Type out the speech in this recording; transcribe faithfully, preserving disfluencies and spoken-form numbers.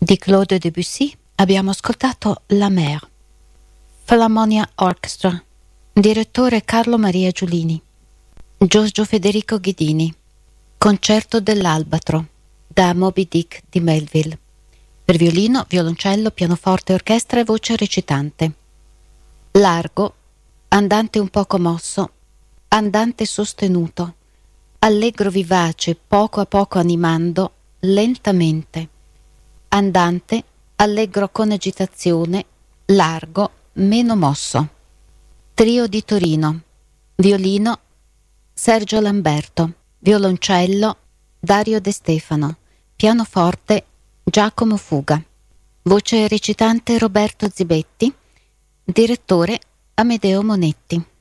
Di Claude Debussy abbiamo ascoltato La Mer. Philharmonia Orchestra, direttore Carlo Maria Giulini. Giorgio Federico Ghidini, Concerto dell'Albatro, da Moby Dick di Melville, per violino, violoncello, pianoforte, orchestra e voce recitante. Largo, andante un poco mosso, andante sostenuto, allegro vivace, poco a poco animando, lentamente. Andante, allegro con agitazione, largo, meno mosso. Trio di Torino. Violino, Sergio Lamberto. Violoncello, Dario De Stefano. Pianoforte, Giacomo Fuga. Voce recitante Roberto Zibetti. Direttore Amedeo Monetti.